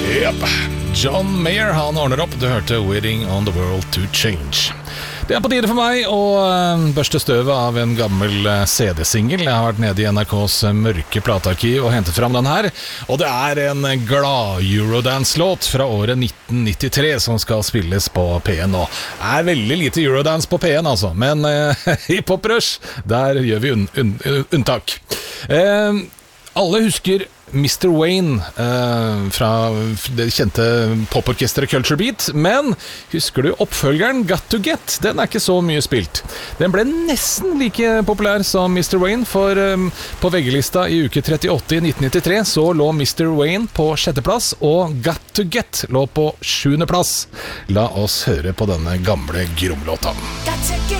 Yep. John Mayer, han ordner opp. Du hørte Waiting on the World to Change. Det på tide for meg å børste støvet av en gammel CD-singel. Jeg har vært nede i NRKs mørke platearkiv og hentet fram den her. Og det en glad Eurodance-låt fra året 1993 som skal spilles på P1 nå. Det veldig lite Eurodance på P1 altså, men i Pop Rush, der gjør vi unntak. Alle husker Mr. Wayne fra det kjente poporkestret Culture Beat, men husker du oppfølgeren Got to Get? Den ikke så mye spilt. Den ble nesten like populær som Mr. Wayne, for på VG-lista i uke 38 i 1993 så lå Mr. Wayne på 6. plass, og Got to Get lå på 7. plass. La oss høre på denne gamle gromlåta.